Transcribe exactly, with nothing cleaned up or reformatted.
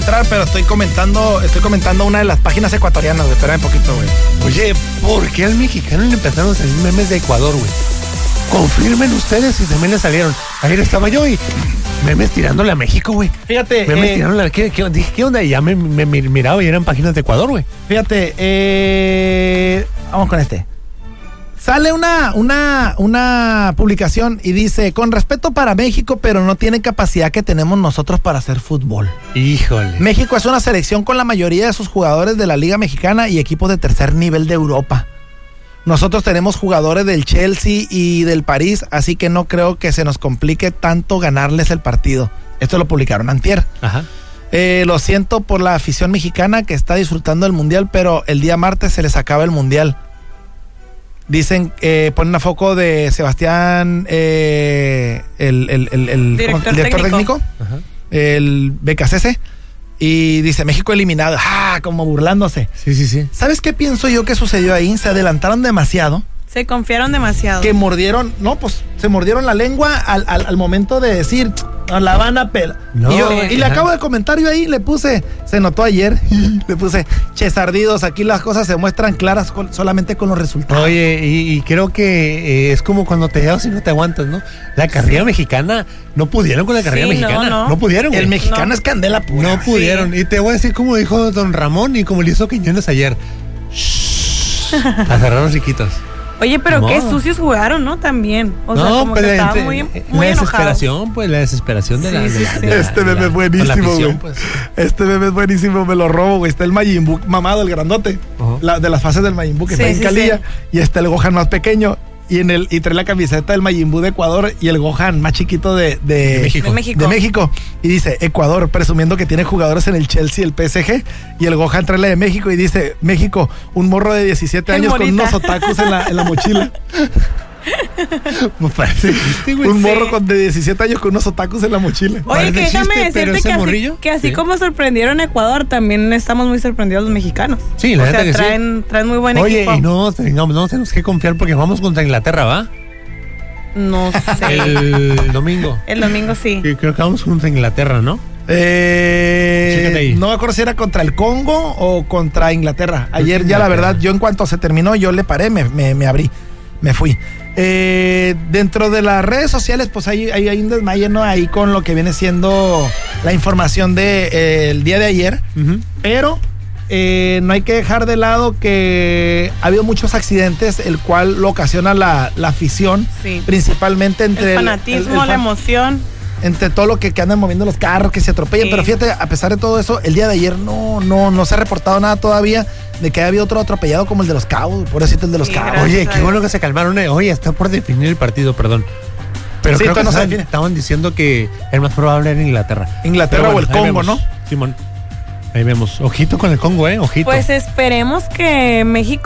entrar, pero estoy comentando, estoy comentando una de las páginas ecuatorianas, güey. Espera un poquito, güey. Oye, ¿por qué al mexicano le empezaron a salir memes de Ecuador, güey? Confirmen ustedes si también le salieron. Ayer estaba yo y memes tirándole a México, güey. Fíjate. Memes eh, tirándole a... ¿Qué, qué, dije, ¿qué onda? Y ya me, me, me miraba y eran páginas de Ecuador, güey. Fíjate, eh, vamos con este. Sale una, una, una publicación y dice, con respeto para México, pero no tiene capacidad que tenemos nosotros para hacer fútbol. Híjole. México es una selección con la mayoría de sus jugadores de la Liga Mexicana y equipos de tercer nivel de Europa. Nosotros tenemos jugadores del Chelsea y del París, así que no creo que se nos complique tanto ganarles el partido. Esto lo publicaron antier. Ajá. Eh, lo siento por la afición mexicana que está disfrutando del Mundial, pero el día martes se les acaba el Mundial. Dicen, eh, ponen a foco de Sebastián, eh, el, el, el, el, director, el director técnico, Ajá. el B K C C, y dice México eliminado, ¡ah! Como burlándose. Sí, sí, sí. ¿Sabes qué pienso yo que sucedió ahí? Se adelantaron demasiado. Se confiaron demasiado. Que mordieron, no, pues se mordieron la lengua al, al, al momento de decir, nos la van a pelar. No, y, yo, eh, y le ajá. acabo de comentario ahí, le puse, se notó ayer, le puse, chesardidos, aquí las cosas se muestran claras con, solamente con los resultados. Oye, y, y creo que eh, es como cuando te llevas y no te aguantas, ¿no? La carrera sí. mexicana, no pudieron con la carrera Sí, mexicana. no, No, no. pudieron, güey. El mexicano No. es candela pura. No pudieron. Sí. Y te voy a decir como dijo don Ramón y como le hizo Quiñones ayer. Shhh, a cerrar los chiquitos. Oye, pero No. qué sucios jugaron, ¿no? También. O sea, no, como pero que estaban entre- muy, eh, muy la enojados. desesperación, pues, la desesperación de Sí, la... de sí, la- sí. de la- Este de meme la- es con la buenísimo, afición, güey. pues. Este meme es buenísimo, me lo robo, güey. Está el Majin Buu mamado, el grandote, Ajá. la, de las fases del Majin Buu que Sí, está en sí, Calilla, sí. y está el Gohan más pequeño, y en el y trae la camiseta del Majin Buu de Ecuador y el Gohan más chiquito de, de, De México. De México. de México. Y dice Ecuador, presumiendo que tiene jugadores en el Chelsea y el P S G, y el Gohan trae la de México y dice México, un morro de diecisiete El años con morita. unos otakus en la, en la mochila. Me parece chiste, güey. Un Sí. morro con de diecisiete años con unos otakus en la mochila. Oye, que Parece déjame chiste, pero decirte ese que así, morrillo, que así sí. como sorprendieron a Ecuador, también estamos muy sorprendidos los mexicanos. Sí, la o neta sea, que sí. traen, traen muy buen Oye, equipo. y no, tengamos, no tenemos que confiar porque vamos contra Inglaterra, ¿va? No sé. El, El domingo. domingo sí. Sí, creo que vamos contra Inglaterra, ¿no? Chécate ahí. Eh, no me acuerdo si era contra el Congo o contra Inglaterra. Ayer ya la verdad, yo en cuanto se terminó, yo le paré, me, me, me abrí, me fui. Eh, dentro de las redes sociales, pues hay, hay, hay un desmaye, ¿no? Ahí con lo que viene siendo la información del de, eh, el día de ayer. Uh-huh. Pero eh, no hay que dejar de lado que ha habido muchos accidentes, el cual lo ocasiona la, la afición, Sí. principalmente entre El el- fanatismo, el- el fan- la emoción. entre todo lo que, que andan moviendo los carros, que se atropellan, Sí. pero fíjate, a pesar de todo eso, el día de ayer no, no, no se ha reportado nada todavía de que haya habido otro atropellado como el de los Cabos, pobrecito el de los Sí, Cabos. gracias. Oye, qué bueno que se calmaron. eh. Oye, está por definir el partido, perdón. Pero Sí, creo que todavía no se estaban, define. estaban diciendo que el más probable era Inglaterra. Inglaterra Pero o el ahí Congo, vemos, ¿no? Simón. Ahí vemos. Ojito con el Congo, ¿eh? Ojito. Pues esperemos que México